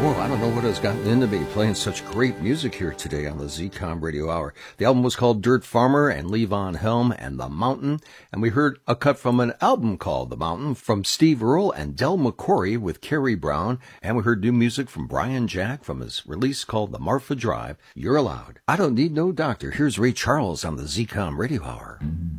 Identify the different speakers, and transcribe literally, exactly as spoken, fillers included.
Speaker 1: Whoa, I don't know what has gotten into me playing such great music here today on the Z COM Radio Hour. The album was called Dirt Farmer and Levon Helm and The Mountain, and we heard a cut from an album called The Mountain from Steve Earle and Del McCoury with Carrie Brown, and we heard new music from Brian Jack from his release called The Marfa Drive, You're Allowed. I Don't Need No Doctor. Here's Ray Charles on the Z COM Radio Hour.